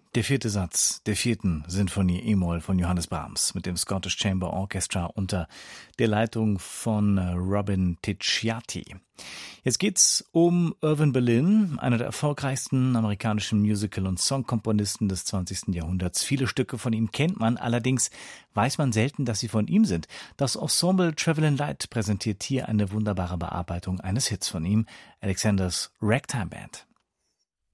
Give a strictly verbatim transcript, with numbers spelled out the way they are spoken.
Der vierte Satz der vierten Sinfonie E-Moll von Johannes Brahms mit dem Scottish Chamber Orchestra unter der Leitung von Robin Ticciati. Jetzt geht's um Irving Berlin, einer der erfolgreichsten amerikanischen Musical- und Songkomponisten des zwanzigsten Jahrhunderts. Viele Stücke von ihm kennt man, allerdings weiß man selten, dass sie von ihm sind. Das Ensemble Travelin' Light präsentiert hier eine wunderbare Bearbeitung eines Hits von ihm, Alexander's Ragtime Band.